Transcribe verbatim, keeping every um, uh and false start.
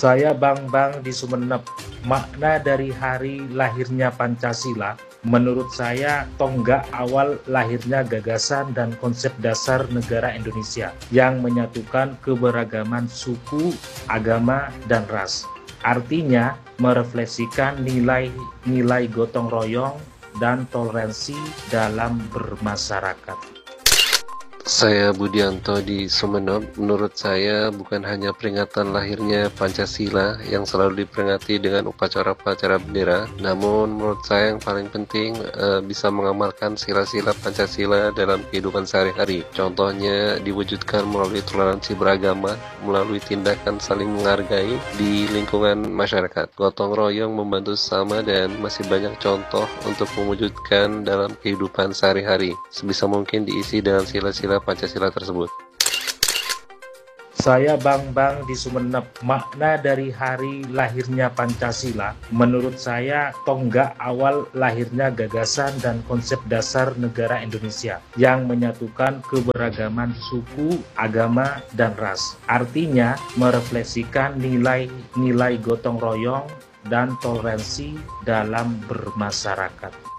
Saya Bang Bang di Sumenep. Makna dari hari lahirnya Pancasila, menurut saya tonggak awal lahirnya gagasan dan konsep dasar negara Indonesia yang menyatukan keberagaman suku, agama, dan ras. Artinya merefleksikan nilai-nilai gotong royong dan toleransi dalam bermasyarakat. Saya Budianto di Sumeneb. Menurut saya bukan hanya peringatan lahirnya Pancasila yang selalu diperingati dengan upacara-upacara bendera, namun menurut saya yang paling penting e, bisa mengamalkan sila-sila Pancasila dalam kehidupan sehari-hari. Contohnya diwujudkan melalui toleransi beragama, melalui tindakan saling menghargai di lingkungan masyarakat. Gotong royong, membantu sesama, dan masih banyak contoh untuk mewujudkan dalam kehidupan sehari-hari. Sebisa mungkin diisi dengan sila-sila Pancasila tersebut. Saya Bang Bang di Sumeneb. Makna dari hari lahirnya Pancasila, menurut saya tonggak awal lahirnya gagasan dan konsep dasar negara Indonesia yang menyatukan keberagaman suku, agama, dan ras. Artinya merefleksikan nilai-nilai gotong royong dan toleransi dalam bermasyarakat.